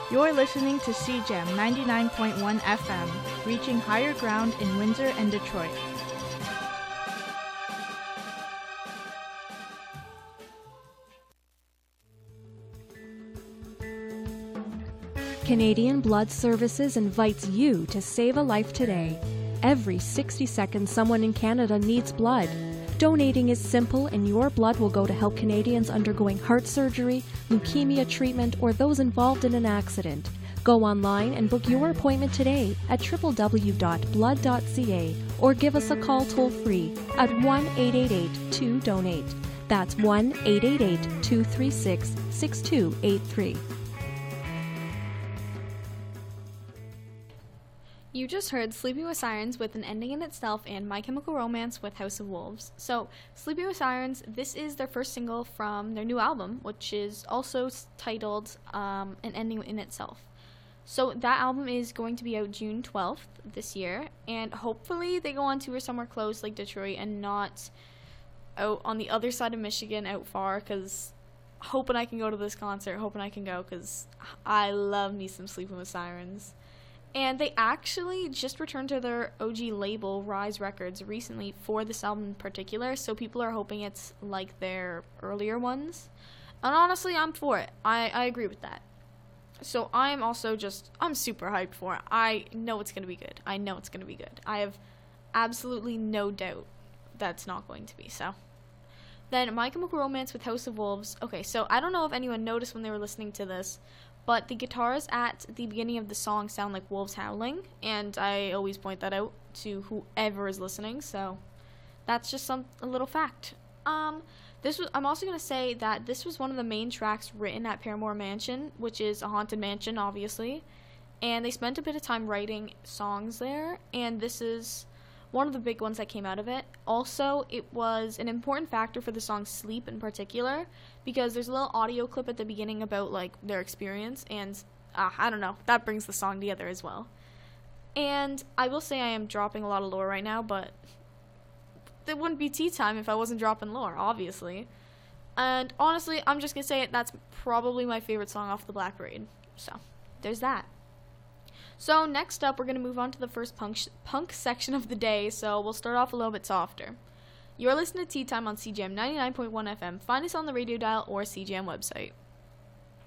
You're listening to CJAM 99.1 FM, reaching higher ground in Windsor and Detroit. Canadian Blood Services invites you to save a life today. Every 60 seconds, someone in Canada needs blood. Donating is simple, and your blood will go to help Canadians undergoing heart surgery, leukemia treatment, or those involved in an accident. Go online and book your appointment today at www.blood.ca or give us a call toll-free at 1-888-2-DONATE. That's 1-888-236-6283. You just heard Sleeping with Sirens with An Ending in Itself and My Chemical Romance with House of Wolves. So, Sleeping with Sirens, this is their first single from their new album, which is also titled An Ending in Itself. So, that album is going to be out June 12th this year, and hopefully they go on tour somewhere close like Detroit and not out on the other side of Michigan out far, because hoping I can go to this concert, hoping I can go, because I love me some Sleeping with Sirens. And they actually just returned to their OG label, Rise Records, recently for this album in particular, so people are hoping it's like their earlier ones. And honestly, I'm for it. I agree with that. So I'm super hyped for it. I know it's going to be good. I have absolutely no doubt that's not going to be, so. Then My Chemical Romance with House of Wolves. Okay, so I don't know if anyone noticed when they were listening to this, but the guitars at the beginning of the song sound like wolves howling, and I always point that out to whoever is listening, so that's just a little fact. I'm also going to say that this was one of the main tracks written at Paramore Mansion, which is a haunted mansion, obviously, and they spent a bit of time writing songs there, and this is one of the big ones that came out of it. Also, it was an important factor for the song Sleep in particular, because there's a little audio clip at the beginning about like their experience, and I don't know, that brings the song together as well. And I will say I am dropping a lot of lore right now, but it wouldn't be tea time if I wasn't dropping lore, obviously. And honestly, I'm just gonna say it, that's probably my favorite song off the Black Parade. So, there's that. So next up, we're going to move on to the first punk section of the day, so we'll start off a little bit softer. You're listening to Tea Time on CJAM 99.1 FM. Find us on the radio dial or CJAM website.